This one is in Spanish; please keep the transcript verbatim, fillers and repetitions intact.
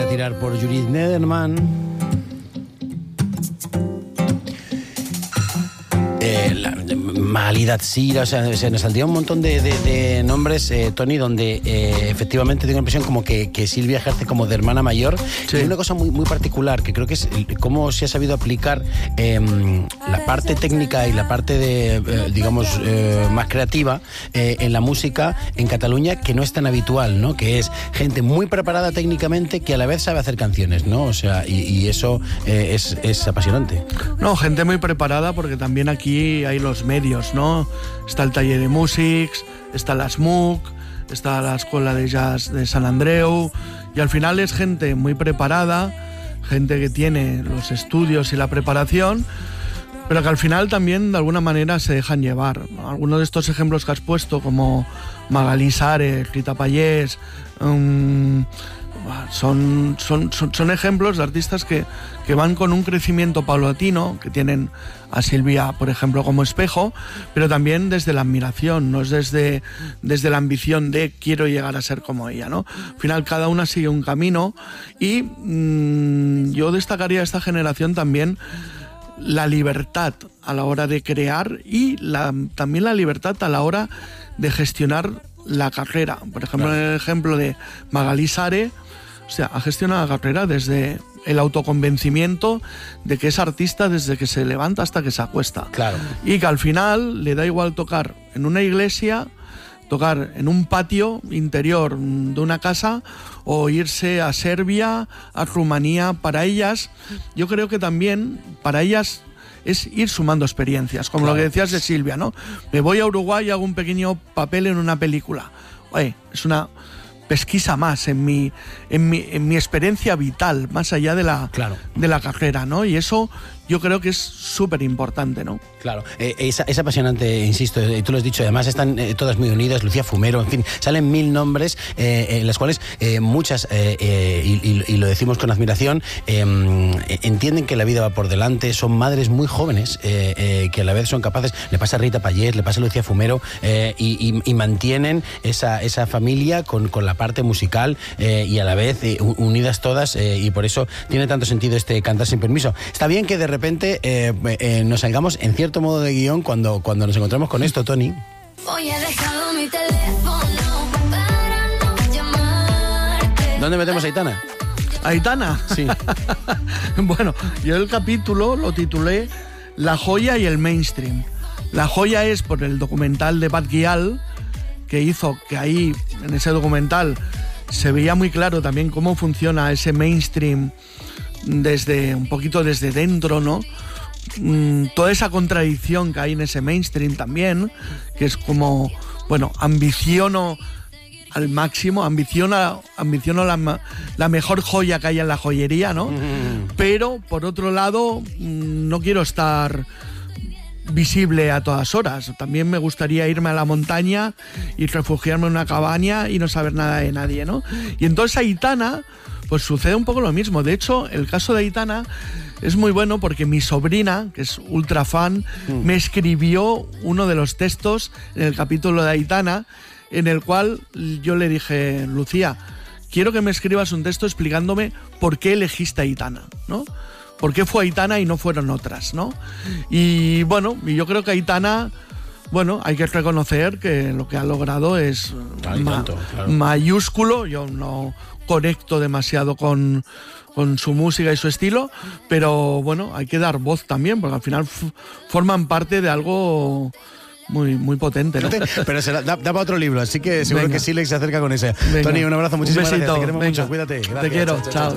a tirar por Judith Nederman. Eh, la, Magali Datsira, o sea, se nos saldría un montón de, de, de nombres, eh, Tony, donde eh, efectivamente tengo la impresión como que, que Silvia ejerce como de hermana mayor. Sí. Y una cosa muy, muy particular, que creo que es cómo se ha sabido aplicar eh, la parte técnica y la parte de, eh, digamos, eh, más creativa eh, en la música en Cataluña, que no es tan habitual, ¿no? Que es gente muy preparada técnicamente que a la vez sabe hacer canciones, ¿no? O sea, y, y eso eh, es, es apasionante. No, gente muy preparada, porque también aquí hay los medios, ¿no? Está el taller de Músics, está la S M U C, está la Escuela de Jazz de Sant Andreu, y al final es gente muy preparada, gente que tiene los estudios y la preparación, pero que al final también de alguna manera se dejan llevar, ¿no? Algunos de estos ejemplos que has puesto, como Magali Sare, Rita Pallés, um, Son, son, son, son ejemplos de artistas que, que van con un crecimiento paulatino, que tienen a Silvia, por ejemplo, como espejo, pero también desde la admiración, no es desde, desde la ambición de quiero llegar a ser como ella, ¿no? Al final cada una sigue un camino, y mmm, yo destacaría a esta generación también la libertad a la hora de crear, y la, también la libertad a la hora de gestionar la carrera. Por ejemplo, claro, en el ejemplo de Magali Sare, o sea, ha gestionado la carrera desde el autoconvencimiento de que es artista desde que se levanta hasta que se acuesta. Claro. Y que al final le da igual tocar en una iglesia, tocar en un patio interior de una casa, o irse a Serbia, a Rumanía. Para ellas, yo creo que también para ellas es ir sumando experiencias, como claro, lo que decías de Silvia, ¿no? Me voy a Uruguay y hago un pequeño papel en una película. Oye, es una pesquisa más en mi, en mi, en mi experiencia vital, más allá de la, claro, de la carrera, ¿no? Y eso yo creo que es súper importante, ¿no? Claro, eh, es, es apasionante, insisto, y tú lo has dicho, además están eh, todas muy unidas, Lucía Fumero, en fin, salen mil nombres, eh, en las cuales eh, muchas, eh, eh, y, y, y lo decimos con admiración, eh, entienden que la vida va por delante, son madres muy jóvenes, eh, eh, que a la vez son capaces, le pasa a Rita Pallés, le pasa a Lucía Fumero, eh, y, y, y mantienen esa, esa familia con, con la parte musical, eh, y a la vez eh, unidas todas, eh, y por eso tiene tanto sentido este Cantar sin permiso. Está bien que de repente repente eh, eh, nos salgamos en cierto modo de guión cuando, cuando nos encontramos con esto, Tony. Hoy he dejado mi teléfono para no llamarte. ¿Dónde metemos a Aitana? ¿Aitana? Sí. Bueno, yo el capítulo lo titulé La joya y el mainstream. La joya es por el documental de Bad Gyal, que hizo que ahí, en ese documental, se veía muy claro también cómo funciona ese mainstream desde un poquito desde dentro, ¿no? Mm, toda esa contradicción que hay en ese mainstream también, que es como, bueno, ambiciono al máximo, ambiciono, ambiciono la, la mejor joya que hay en la joyería, ¿no? Mm. Pero, por otro lado, mm, no quiero estar visible a todas horas. También me gustaría irme a la montaña y refugiarme en una cabaña y no saber nada de nadie, ¿no? Y entonces Aitana, pues sucede un poco lo mismo. De hecho, el caso de Aitana es muy bueno porque mi sobrina, que es ultra fan, mm. me escribió uno de los textos en el capítulo de Aitana, en el cual yo le dije, Lucía, quiero que me escribas un texto explicándome por qué elegiste a Aitana, ¿no? ¿Por qué fue Aitana y no fueron otras, ¿no? Y bueno, yo creo que Aitana, bueno, hay que reconocer que lo que ha logrado es Ay, ma- tanto, claro. mayúsculo. Yo no conecto demasiado con, con su música y su estilo, pero bueno, hay que dar voz también, porque al final f- forman parte de algo muy, muy potente, ¿no? Pero se da, da para otro libro, así que seguro Venga. que Silex se acerca con ese. Venga. Tony, un abrazo, muchísimas un besito, gracias, te queremos venga. mucho, cuídate. Gracias. Te quiero, Chao, chao, chao. chao.